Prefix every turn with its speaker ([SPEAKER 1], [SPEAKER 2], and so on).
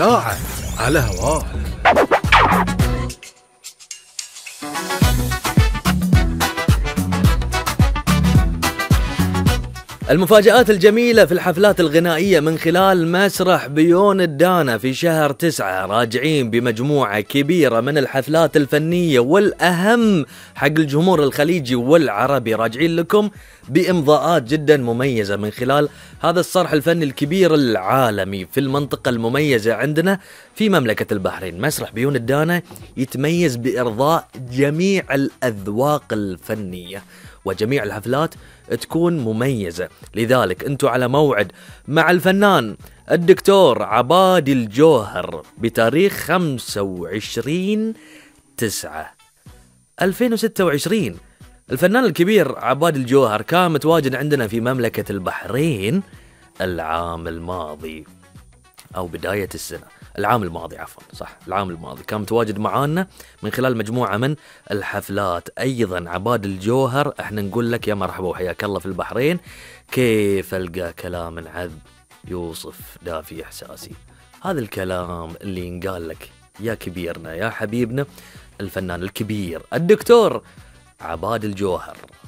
[SPEAKER 1] ساعة على هواه.
[SPEAKER 2] المفاجآت الجميلة في الحفلات الغنائية من خلال مسرح بيون الدانا في شهر 9. راجعين بمجموعة كبيرة من الحفلات الفنية والأهم حق الجمهور الخليجي والعربي. راجعين لكم بإمضاءات جدا مميزة من خلال هذا الصرح الفني الكبير العالمي في المنطقة المميزة عندنا في مملكة البحرين. مسرح بيون الدانا يتميز بإرضاء جميع الأذواق الفنية، وجميع الحفلات تكون مميزة. لذلك انتوا على موعد مع الفنان الدكتور عبادي الجوهر بتاريخ 25/9/2026. الفنان الكبير عبادي الجوهر كان متواجد عندنا في مملكة البحرين العام الماضي، أو بداية السنة العام الماضي، العام الماضي كان متواجد معانا من خلال مجموعة من الحفلات. أيضا عبادي الجوهر احنا نقول لك يا مرحبا وحياك الله في البحرين. كيف ألقى كلام عذب يوصف دافي إحساسي؟ هذا الكلام اللي ينقال لك يا كبيرنا يا حبيبنا الفنان الكبير الدكتور عبادي الجوهر.